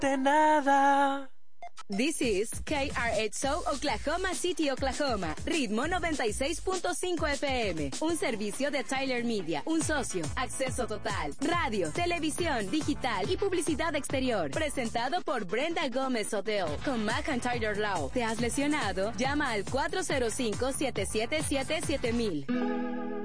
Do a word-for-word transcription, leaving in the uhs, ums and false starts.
de nada. This is K R X O Oklahoma City, Oklahoma. Ritmo noventa y seis punto cinco F M. Un servicio de Tyler Media. Un socio. Acceso total. Radio, televisión, digital y publicidad exterior. Presentado por Brenda Gómez Hotel. Con McIntyre Law. ¿Te has lesionado? Llama al cuatro cero cinco, siete siete siete, siete mil.